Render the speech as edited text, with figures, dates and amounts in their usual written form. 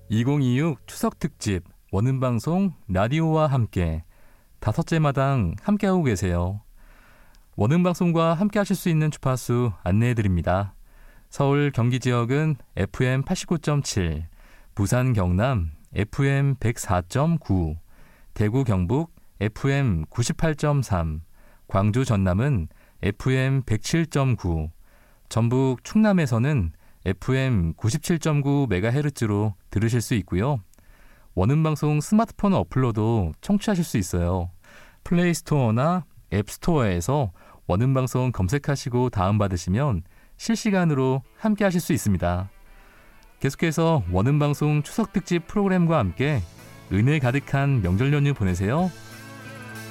2026 추석 특집 원음방송 라디오와 함께 5째 마당 함께하고 계세요. 원음방송과 함께 하실 수 있는 주파수 안내해드립니다. 서울 경기 지역은 FM 89.7, 부산 경남 FM 104.9, 대구 경북 FM 98.3, 광주 전남은 FM 107.9, 전북 충남에서는 FM 97.9MHz로 들으실 수 있고요. 원음방송 스마트폰 어플로도 청취하실 수 있어요. 플레이스토어나 앱스토어에서 원음방송 검색하시고 다운받으시면 실시간으로 함께 하실 수 있습니다. 계속해서 원음방송 추석특집 프로그램과 함께 은혜 가득한 명절 연휴 보내세요.